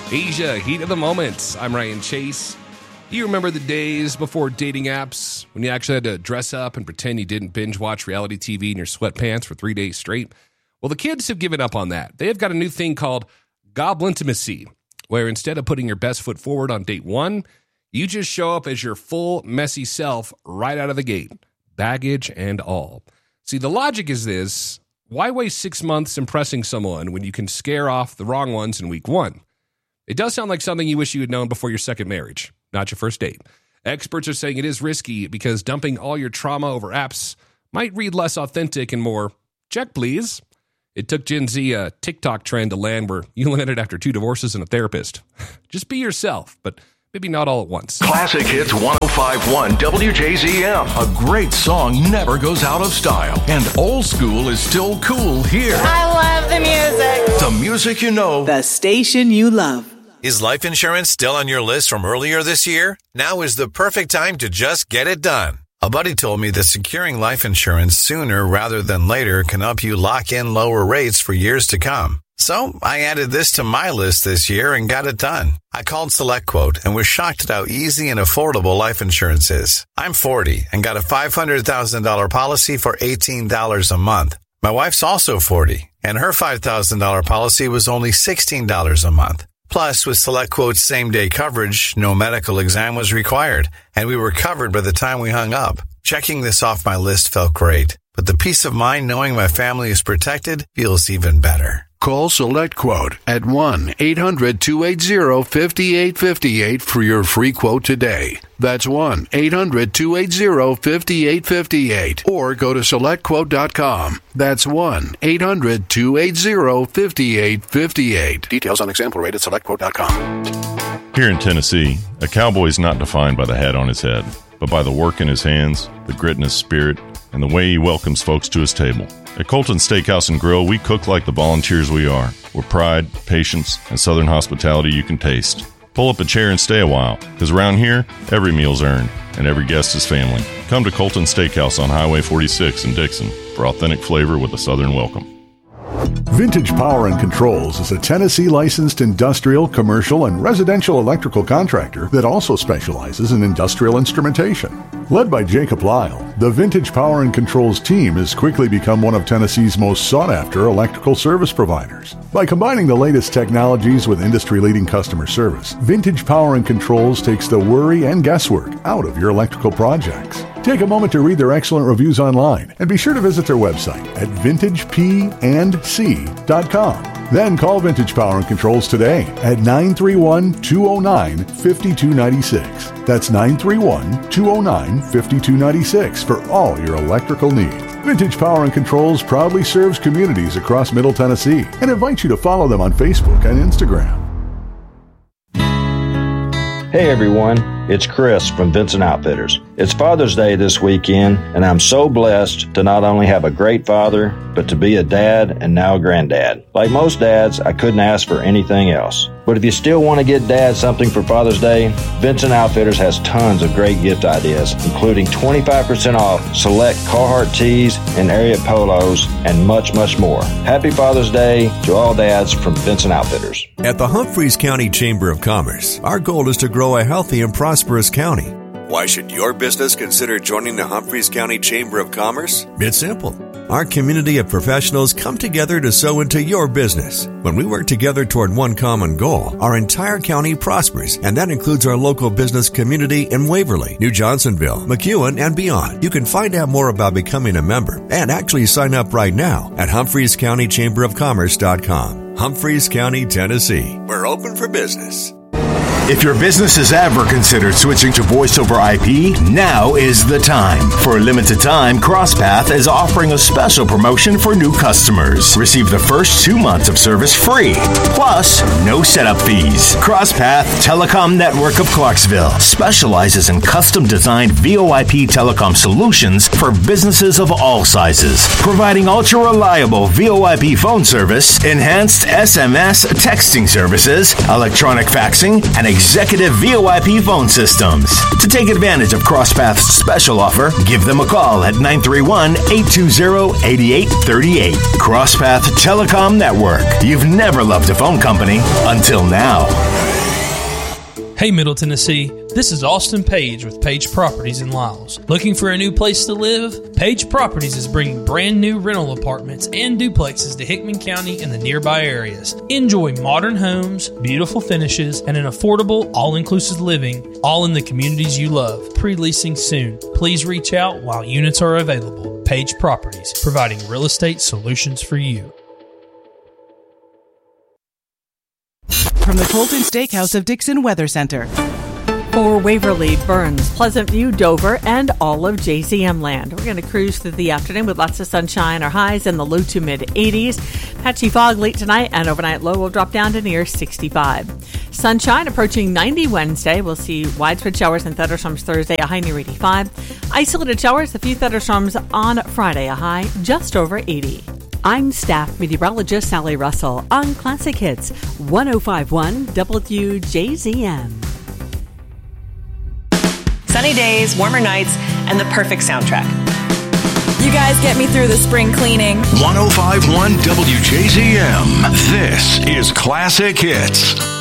Asia, heat of the moment. I'm Ryan Chase. You remember the days before dating apps when you actually had to dress up and pretend you didn't binge watch reality TV in your sweatpants for 3 days straight? Well, the kids have given up on that. They have got a new thing called Goblintimacy, where instead of putting your best foot forward on date one, you just show up as your full, messy self right out of the gate, baggage and all. See, the logic is this: why waste 6 months impressing someone when you can scare off the wrong ones in week one? It does sound like something you wish you had known before your second marriage, not your first date. Experts are saying it is risky because dumping all your trauma over apps might read less authentic and more, check please. It took Gen Z a TikTok trend to land where you landed after 2 divorces and a therapist. Just be yourself, but maybe not all at once. Classic Hits 105.1 WJZM. A great song never goes out of style. And old school is still cool here. I love the music. The music you know. The station you love. Is life insurance still on your list from earlier this year? Now is the perfect time to just get it done. A buddy told me that securing life insurance sooner rather than later can help you lock in lower rates for years to come. So I added this to my list this year and got it done. I called SelectQuote and was shocked at how easy and affordable life insurance is. I'm 40 and got a $500,000 policy for $18 a month. My wife's also 40 and her $5,000 policy was only $16 a month. Plus, with SelectQuote's same-day coverage, no medical exam was required, and we were covered by the time we hung up. Checking this off my list felt great, but the peace of mind knowing my family is protected feels even better. Call SelectQuote at 1-800-280-5858 for your free quote today. That's 1-800-280-5858. Or go to SelectQuote.com. That's 1-800-280-5858. Details on example rate at SelectQuote.com. Here in Tennessee, a cowboy is not defined by the hat on his head, but by the work in his hands, the grit in his spirit, and the way he welcomes folks to his table. At Colton Steakhouse and Grill, we cook like the volunteers we are, with pride, patience, and southern hospitality you can taste. Pull up a chair and stay a while, because around here, every meal's earned, and every guest is family. Come to Colton Steakhouse on Highway 46 in Dixon for authentic flavor with a southern welcome. Vintage Power and Controls is a Tennessee licensed industrial, commercial, and residential electrical contractor that also specializes in industrial instrumentation. Led by Jacob Lyle, the Vintage Power and Controls team has quickly become one of Tennessee's most sought-after electrical service providers. By combining the latest technologies with industry-leading customer service, Vintage Power and Controls takes the worry and guesswork out of your electrical projects. Take a moment to read their excellent reviews online and be sure to visit their website at vintagepandc.com. Then call Vintage Power and Controls today at 931-209-5296. That's 931-209-5296 for all your electrical needs. Vintage Power and Controls proudly serves communities across Middle Tennessee and invites you to follow them on Facebook and Instagram. Hey everyone, it's Chris from Vincent Outfitters. It's Father's Day this weekend, and I'm so blessed to not only have a great father, but to be a dad and now a granddad. Like most dads, I couldn't ask for anything else. But if you still want to get Dad something for Father's Day, Vincent Outfitters has tons of great gift ideas, including 25% off select Carhartt tees and area polos, and much, much more. Happy Father's Day to all dads from Vincent Outfitters. At the Humphreys County Chamber of Commerce, our goal is to grow a healthy and prosperous county. Why should your business consider joining the Humphreys County Chamber of Commerce? It's simple. Our community of professionals come together to sow into your business. When we work together toward one common goal, our entire county prospers, and that includes our local business community in Waverly, New Johnsonville, McEwen, and beyond. You can find out more about becoming a member and actually sign up right now at HumphreysCountyChamberOfCommerce.com. Humphreys County, Tennessee. We're open for business. If your business has ever considered switching to voice over IP, now is the time. For a limited time, CrossPath is offering a special promotion for new customers. Receive the first 2 months of service free, plus no setup fees. CrossPath Telecom Network of Clarksville specializes in custom-designed VoIP telecom solutions for businesses of all sizes, providing ultra-reliable VoIP phone service, enhanced SMS texting services, electronic faxing, and executive VoIP phone systems. To take advantage of CrossPath's special offer, give them a call at 931-820-8838. CrossPath Telecom Network. You've never loved a phone company until now. Hey, Middle Tennessee. This is Austin Page with Page Properties in Lyles. Looking for a new place to live? Page Properties is bringing brand new rental apartments and duplexes to Hickman County and the nearby areas. Enjoy modern homes, beautiful finishes, and an affordable, all-inclusive living, all in the communities you love. Pre-leasing soon. Please reach out while units are available. Page Properties, providing real estate solutions for you. From the Colton Steakhouse of Dixon Weather Center. For Waverly, Burns, Pleasant View, Dover, and all of JZM land. We're going to cruise through the afternoon with lots of sunshine. Our highs in the low to mid 80s. Patchy fog late tonight, and overnight low will drop down to near 65. Sunshine approaching 90 Wednesday. We'll see widespread showers and thunderstorms Thursday, a high near 85. Isolated showers, a few thunderstorms on Friday, a high just over 80. I'm staff meteorologist Sally Russell on Classic Hits 105.1 WJZM. Sunny days, warmer nights, and the perfect soundtrack. You guys get me through the spring cleaning. 105.1 WJZM. This is Classic Hits.